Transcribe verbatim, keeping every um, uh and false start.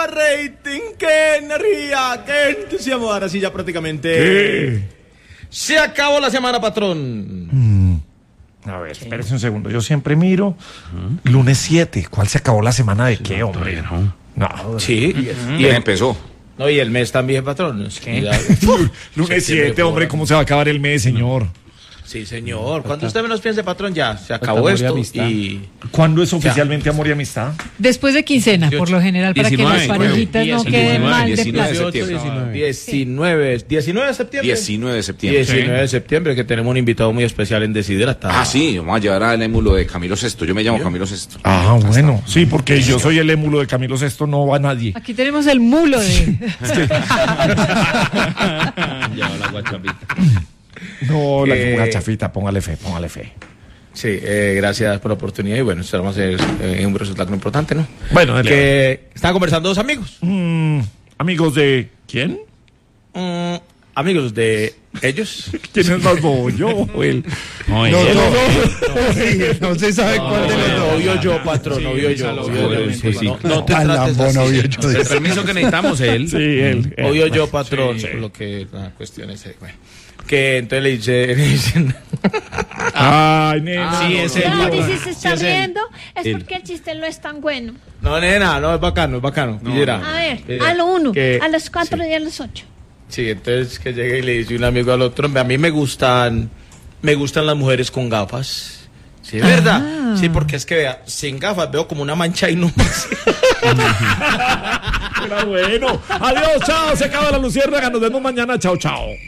rating, qué energía, qué entusiasmo. Ahora sí ya prácticamente... ¿Qué? Se acabó la semana, patrón. Mm. A ver, espérese un segundo. Yo siempre miro. ¿Mm? Lunes siete. ¿Cuál se acabó la semana de qué, hombre? No. no. Sí. Y, y el, empezó. No, y el mes también, patrón. Es que ya, Lunes siete, hombre. ¿Cómo se va a acabar el mes, señor? Sí, señor. Cuando usted menos piense, patrón, ya se acabó esto. Y... ¿Cuándo es oficialmente ya. amor y amistad? Después de quincena, dieciocho, por lo general, para diecinueve, que las parejitas no queden mal de plata. diecinueve, diecinueve de septiembre. diecinueve de septiembre. diecinueve de septiembre, que tenemos un invitado muy especial en Desiderata. Ah, sí, vamos a llevar al émulo de Camilo Sexto. Yo me llamo ¿Sí? Camilo Sexto. Ah, bueno. Sí, porque yo soy el émulo de Camilo Sexto, no va nadie. Aquí tenemos el mulo de... Lleva la guachapita. No, la eh, chafita, póngale fe, póngale fe. Sí, eh, gracias por la oportunidad y bueno, esperamos hacer eh, un resultado importante, ¿no? Bueno, dale, que estaban conversando dos amigos. Mm, ¿Amigos de quién? Mm, amigos de ellos. ¿Quién es más bobo, yo o él? No, no, no, no, no, no se sabe no, cuál de los dos. Obvio yo, patrón, obvio yo. No te trates así. El permiso que necesitamos él. Sí, él. Obvio yo, patrón. Lo que la cuestión es, bueno. Que entonces le, dice, le dicen ay, nena. Ah, sí, no, es no, el, y si se está sí, riendo es el, porque el chiste no es tan bueno. No, nena, no, es bacano, es bacano. No, no. A ver, eh, a lo uno, que, a los cuatro sí. y a los ocho. Sí, entonces que llega y le dice un amigo al otro, a mí me gustan, me gustan las mujeres con gafas. Sí, es verdad. Ah. Sí, porque es que vea, sin gafas veo como una mancha y no más. Pero bueno, adiós, chao, se acaba la luciérnaga, nos vemos mañana, chao, chao.